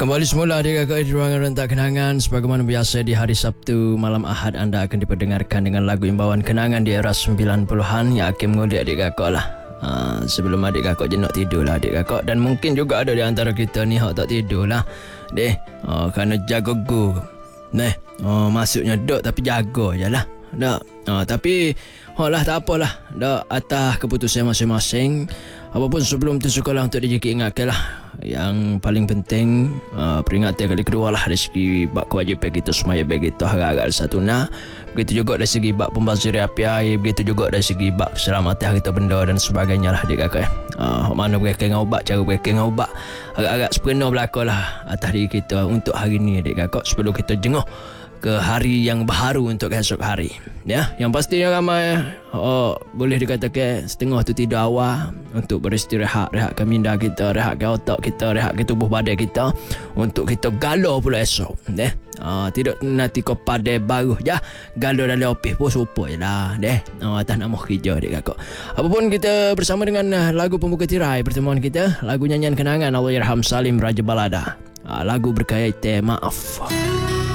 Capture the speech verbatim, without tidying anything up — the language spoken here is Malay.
Kembali semula adik-kakak di ruangan rentak kenangan. Sebagaimana biasa di hari Sabtu malam Ahad anda akan diperdengarkan dengan lagu imbauan kenangan di era sembilan puluhan yang akan mengulik adik-kakak lah. Ha, sebelum adik-kakak je nak tidur lah adik-kakak. Dan mungkin juga ada di antara kita ni yang tak tidur lah. Deh, ha, kerana jaga go. Neh, ha, maksudnya dok tapi jaga je lah. Dok, ha, tapi oh lah tak apalah. Dok, atas keputusan masing-masing. Apapun sebelum tu sukalah untuk dijeki ingatkan lah. Yang paling penting uh, peringatan kali kedua lah dari segi bak kewajipan kita semaya bagi kita harap-harap satu nah. Begitu juga dari segi bak pembaziran api air. Begitu juga dari segi bak keselamatan harta benda dan sebagainya lah adik kakak. Uh, mana berkaitan dengan ubat, cara berkaitan dengan ubat harap-harap sepenuh belakang lah atas diri kita untuk hari ni adik kakak. Sebelum kita jenguk ke hari yang baru untuk esok hari. Ya, yang pastinya ramai oh, boleh dikatakan setengah tu tidur awal untuk beristirahat, rehatkan minda kita, rehatkan otak kita, rehatkan tubuh badan kita untuk kita galau pula esok. Ya. Ah, tidak nanti kau pada baru ya galau dalam ofis pun super je lah deh. Ah, atas nama kerja adik kakak. Apapun kita bersama dengan uh, lagu pembuka tirai pertemuan kita, lagu nyanyian kenangan Allahyarham Salim Raja Balada. Ah, lagu berkaitan maaf.